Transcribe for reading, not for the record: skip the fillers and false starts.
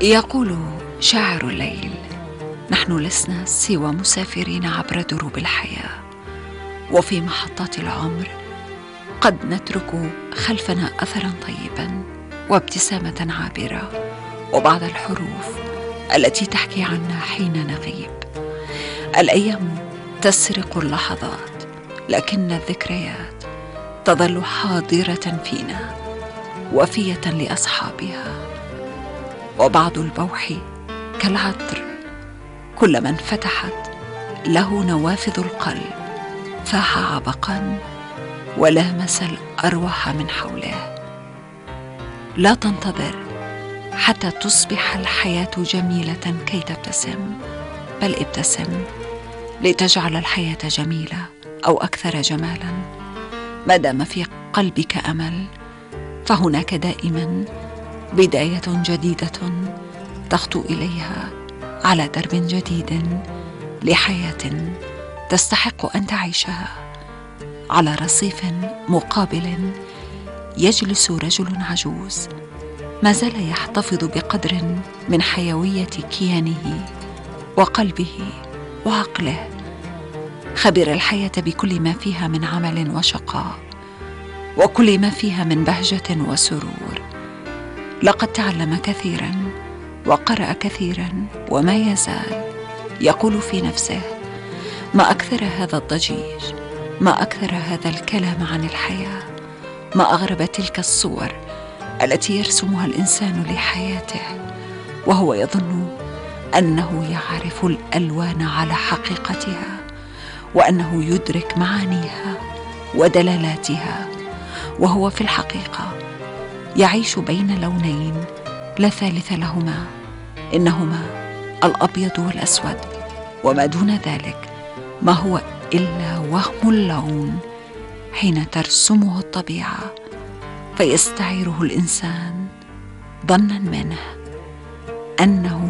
يقول شاعر الليل: نحن لسنا سوى مسافرين عبر دروب الحياة، وفي محطات العمر قد نترك خلفنا أثرا طيبا وابتسامة عابرة وبعض الحروف التي تحكي عنا حين نغيب. الأيام تسرق اللحظات، لكن الذكريات تظل حاضرة فينا وفية لأصحابها. وبعض البوح كالعطر، كلما انفتحت له نوافذ القلب فاح عبقا ولامس الأرواح من حوله. لا تنتظر حتى تصبح الحياة جميلة كي تبتسم، بل ابتسم لتجعل الحياة جميلة أو أكثر جمالا. ما دام في قلبك أمل فهناك دائما بداية جديدة تخطو إليها على درب جديد لحياة تستحق أن تعيشها. على رصيف مقابل يجلس رجل عجوز ما زال يحتفظ بقدر من حيوية كيانه وقلبه وعقله، خبر الحياة بكل ما فيها من عمل وشقاء وكل ما فيها من بهجة وسرور. لقد تعلم كثيرا وقرأ كثيرا، وما يزال يقول في نفسه: ما أكثر هذا الضجيج، ما أكثر هذا الكلام عن الحياة، ما أغرب تلك الصور التي يرسمها الإنسان لحياته وهو يظن أنه يعرف الألوان على حقيقتها، وأنه يدرك معانيها ودلالاتها، وهو في الحقيقة يعيش بين لونين لا ثالث لهما، إنهما الأبيض والأسود، وما دون ذلك ما هو إلا وهم اللون حين ترسمه الطبيعة فيستعيره الإنسان ظنا منه أنه